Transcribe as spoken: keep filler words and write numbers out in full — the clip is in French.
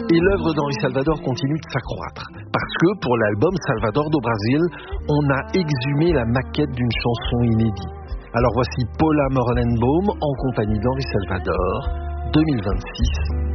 Et l'œuvre d'Henri Salvador continue de s'accroître. Parce que pour l'album Salvador do Brasil, on a exhumé la maquette d'une chanson inédite. Alors voici Paula Morellenbaum en compagnie d'Henri Salvador, deux mille vingt-six.